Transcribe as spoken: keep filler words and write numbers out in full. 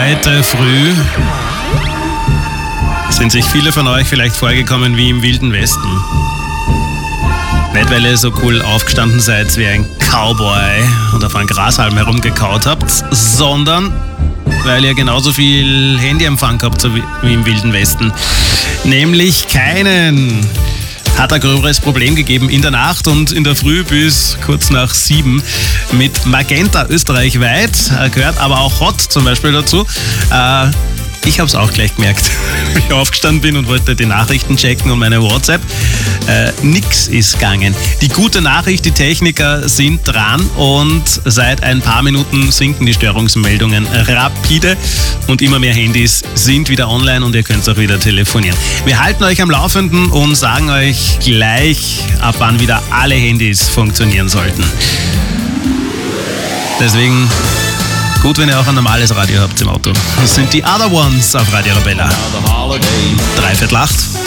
Heute früh sind sich viele von euch vielleicht vorgekommen wie im Wilden Westen. Nicht, weil ihr so cool aufgestanden seid wie ein Cowboy und auf einem Grashalm herumgekaut habt, sondern weil ihr genauso viel Handyempfang habt so wie im Wilden Westen. Nämlich keinen. Hat ein gröberes Problem gegeben in der Nacht und in der Früh bis kurz nach sieben mit Magenta österreichweit. Gehört aber auch Hot zum Beispiel dazu. Äh, ich habe es auch gleich gemerkt, wie ich aufgestanden bin und wollte die Nachrichten checken und meine WhatsApp. Äh, nix ist gegangen. Die gute Nachricht, die Techniker sind dran und seit ein paar Minuten sinken die Störungsmeldungen rapide und immer mehr Handys sind wieder online und ihr könnt auch wieder telefonieren. Wir halten euch am Laufenden und sagen euch gleich, ab wann wieder alle Handys funktionieren sollten. Deswegen gut, wenn ihr auch ein normales Radio habt im Auto. Das sind die Other Ones auf Radio Arabella. Dreiviertel acht.